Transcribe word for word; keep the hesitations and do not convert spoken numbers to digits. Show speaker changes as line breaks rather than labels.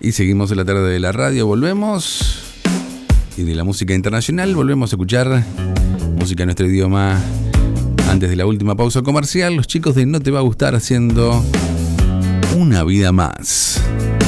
Y seguimos en la tarde de la radio, volvemos. Y de la música internacional volvemos a escuchar música en nuestro idioma. Antes de la última pausa comercial, los chicos de No Te Va a Gustar haciendo Una Vida Más.